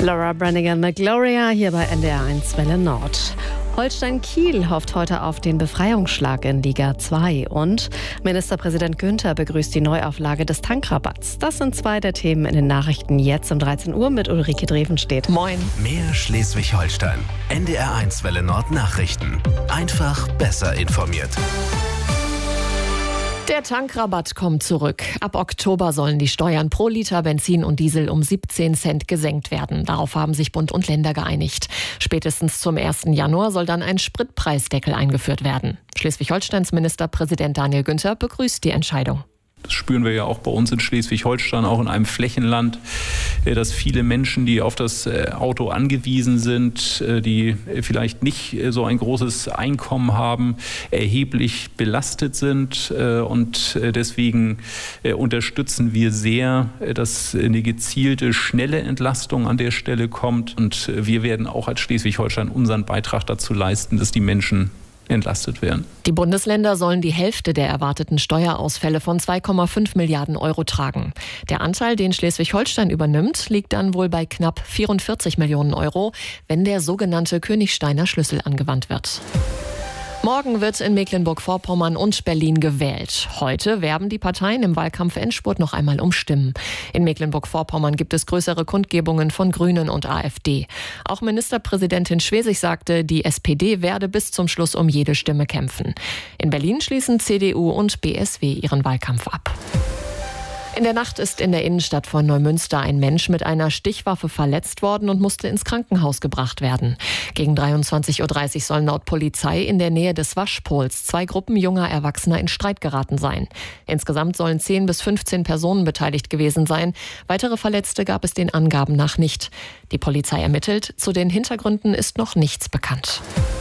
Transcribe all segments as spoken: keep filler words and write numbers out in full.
Laura Branigan mit Gloria hier bei N D R eins Welle Nord. Holstein Kiel hofft heute auf den Befreiungsschlag in Liga zwei und Ministerpräsident Günther begrüßt die Neuauflage des Tankrabatts. Das sind zwei der Themen in den Nachrichten jetzt um dreizehn Uhr mit Ulrike Drevenstedt. Moin. Mehr Schleswig-Holstein. N D R eins Welle Nord Nachrichten. Einfach besser informiert. Der Tankrabatt kommt zurück. Ab Oktober sollen die Steuern pro Liter Benzin und Diesel um siebzehn Cent gesenkt werden. Darauf haben sich Bund und Länder geeinigt. Spätestens zum ersten Januar soll dann ein Spritpreisdeckel eingeführt werden. Schleswig-Holsteins Ministerpräsident Daniel Günther begrüßt die Entscheidung. Das spüren wir ja auch bei uns in Schleswig-Holstein, auch in einem Flächenland, dass viele Menschen, die auf das Auto angewiesen sind, die vielleicht nicht so ein großes Einkommen haben, erheblich belastet sind. Und deswegen unterstützen wir sehr, dass eine gezielte, schnelle Entlastung an der Stelle kommt. Und wir werden auch als Schleswig-Holstein unseren Beitrag dazu leisten, dass die Menschen entlastet werden. Die Bundesländer sollen die Hälfte der erwarteten Steuerausfälle von zwei Komma fünf Milliarden Euro tragen. Der Anteil, den Schleswig-Holstein übernimmt, liegt dann wohl bei knapp vierundvierzig Millionen Euro, wenn der sogenannte Königsteiner Schlüssel angewandt wird. Morgen wird in Mecklenburg-Vorpommern und Berlin gewählt. Heute werben die Parteien im Wahlkampf-Endspurt noch einmal um Stimmen. In Mecklenburg-Vorpommern gibt es größere Kundgebungen von Grünen und AfD. Auch Ministerpräsidentin Schwesig sagte, die S P D werde bis zum Schluss um jede Stimme kämpfen. In Berlin schließen C D U und B S W ihren Wahlkampf ab. In der Nacht ist in der Innenstadt von Neumünster ein Mensch mit einer Stichwaffe verletzt worden und musste ins Krankenhaus gebracht werden. Gegen dreiundzwanzig Uhr dreißig sollen laut Polizei in der Nähe des Waschpols zwei Gruppen junger Erwachsener in Streit geraten sein. Insgesamt sollen zehn bis fünfzehn Personen beteiligt gewesen sein. Weitere Verletzte gab es den Angaben nach nicht. Die Polizei ermittelt. Zu den Hintergründen ist noch nichts bekannt.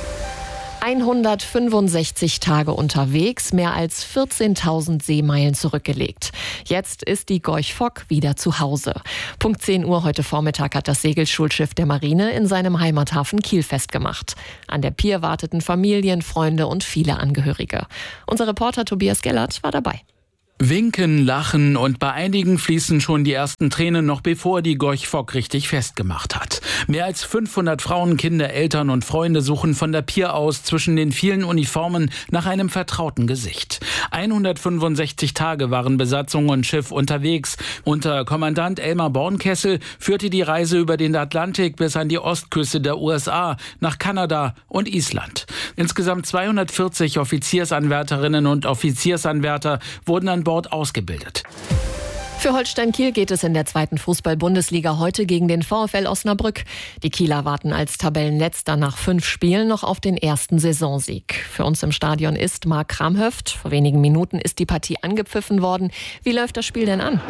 hundertfünfundsechzig Tage unterwegs, mehr als vierzehntausend Seemeilen zurückgelegt. Jetzt ist die Gorch Fock wieder zu Hause. Punkt zehn Uhr heute Vormittag hat das Segelschulschiff der Marine in seinem Heimathafen Kiel festgemacht. An der Pier warteten Familien, Freunde und viele Angehörige. Unser Reporter Tobias Gellert war dabei. Winken, lachen und bei einigen fließen schon die ersten Tränen, noch bevor die Gorch Fock richtig festgemacht hat. Mehr als fünfhundert Frauen, Kinder, Eltern und Freunde suchen von der Pier aus zwischen den vielen Uniformen nach einem vertrauten Gesicht. hundertfünfundsechzig Tage waren Besatzung und Schiff unterwegs. Unter Kommandant Elmar Bornkessel führte die Reise über den Atlantik bis an die Ostküste der U S A, nach Kanada und Island. Insgesamt zweihundertvierzig Offiziersanwärterinnen und Offiziersanwärter wurden an Bord ausgebildet. Für Holstein Kiel geht es in der zweiten Fußball-Bundesliga heute gegen den VfL Osnabrück. Die Kieler warten als Tabellenletzter nach fünf Spielen noch auf den ersten Saisonsieg. Für uns im Stadion ist Marc Kramhöft. Vor wenigen Minuten ist die Partie angepfiffen worden. Wie läuft das Spiel denn an?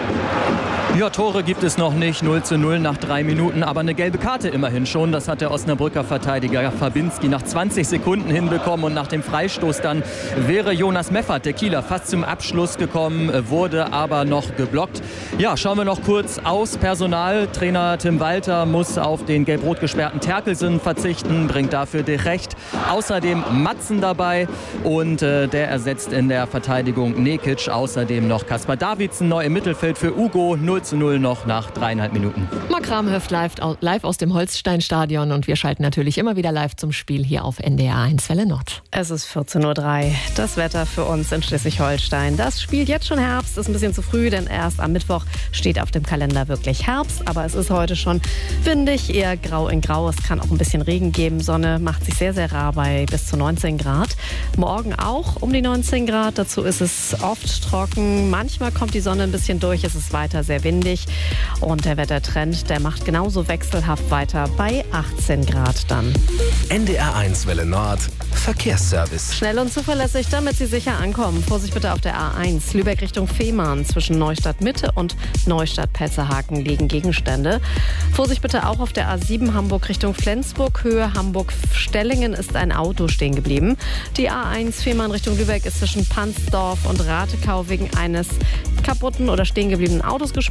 Ja, Tore gibt es noch nicht, null zu null nach drei Minuten, aber eine gelbe Karte immerhin schon. Das hat der Osnabrücker Verteidiger Fabinski nach zwanzig Sekunden hinbekommen und nach dem Freistoß dann wäre Jonas Meffert, der Kieler, fast zum Abschluss gekommen, wurde aber noch geblockt. Ja, schauen wir noch kurz aus Personal. Trainer Tim Walter muss auf den gelb-rot gesperrten Terkelsen verzichten, bringt dafür De Recht. Außerdem Matzen dabei und äh, der ersetzt in der Verteidigung Nekic. Außerdem noch Kaspar Davidsen neu im Mittelfeld für Ugo. null zu null noch nach dreieinhalb Minuten. Marc Kramhöft live, live aus dem Holsteinstadion und wir schalten natürlich immer wieder live zum Spiel hier auf N D R eins Welle Nord. Es ist vierzehn Uhr drei. Das Wetter für uns in Schleswig-Holstein. Das spielt jetzt schon Herbst, ist ein bisschen zu früh, denn erst am Mittwoch steht auf dem Kalender wirklich Herbst. Aber es ist heute schon windig, eher grau in grau. Es kann auch ein bisschen Regen geben. Sonne macht sich sehr, sehr rar bei bis zu neunzehn Grad. Morgen auch um die neunzehn Grad. Dazu ist es oft trocken. Manchmal kommt die Sonne ein bisschen durch. Es ist weiter sehr windig. Und der Wettertrend, der macht genauso wechselhaft weiter bei achtzehn Grad dann. N D R eins Welle Nord Verkehrsservice. Schnell und zuverlässig, damit Sie sicher ankommen. Vorsicht bitte auf der A eins, Lübeck Richtung Fehmarn. Zwischen Neustadt Mitte und Neustadt Petzehaken liegen Gegenstände. Vorsicht bitte auch auf der A sieben, Hamburg Richtung Flensburg. Höhe Hamburg-Stellingen ist ein Auto stehen geblieben. Die A eins, Fehmarn Richtung Lübeck, ist zwischen Pansdorf und Ratekau wegen eines kaputten oder stehen gebliebenen Autos gesperrt.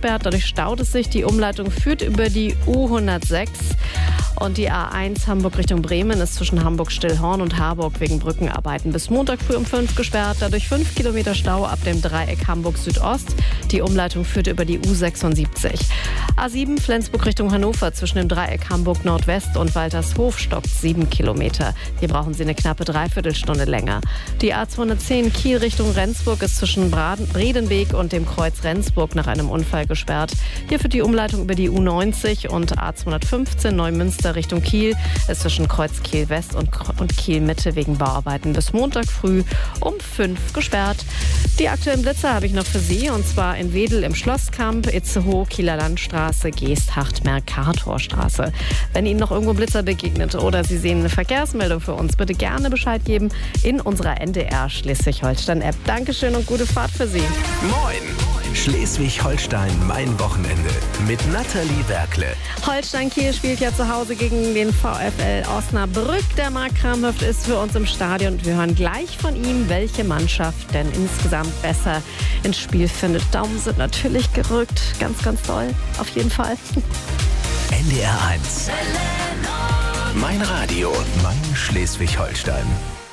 gesperrt, dadurch staut es sich. Die Umleitung führt über die U hundertsechs. Und die A eins Hamburg Richtung Bremen ist zwischen Hamburg-Stillhorn und Harburg wegen Brückenarbeiten bis Montag früh um fünf gesperrt. Dadurch fünf Kilometer Stau ab dem Dreieck Hamburg Südost. Die Umleitung führt über die U sechsundsiebzig. A sieben Flensburg Richtung Hannover zwischen dem Dreieck Hamburg Nordwest und Waltershof stockt sieben Kilometer. Hier brauchen Sie eine knappe Dreiviertelstunde länger. Die A zweihundertzehn Kiel Richtung Rendsburg ist zwischen Bredenbeek und dem Kreuz Rendsburg nach einem Unfall gesperrt. Hier führt die Umleitung über die U neunzig und A zweihundertfünfzehn Neumünster Richtung Kiel ist zwischen Kreuz Kiel West und, und Kiel Mitte wegen Bauarbeiten bis Montag früh um fünf gesperrt. Die aktuellen Blitzer habe ich noch für Sie, und zwar in Wedel im Schlosskamp, Itzehoe, Kieler Landstraße, Geesthacht, Mercatorstraße. Wenn Ihnen noch irgendwo Blitzer begegnet oder Sie sehen eine Verkehrsmeldung für uns, bitte gerne Bescheid geben in unserer N D R Schleswig-Holstein-App. Dankeschön und gute Fahrt für Sie. Moin! Schleswig-Holstein, mein Wochenende mit Nathalie Werkle. Holstein Kiel spielt ja zu Hause gegen den VfL Osnabrück. Der Marc Kramhöft ist für uns im Stadion und wir hören gleich von ihm, welche Mannschaft denn insgesamt besser ins Spiel findet. Daumen sind natürlich gerückt. Ganz, ganz toll. Auf jeden Fall. N D R eins. Mein Radio, mein Schleswig-Holstein.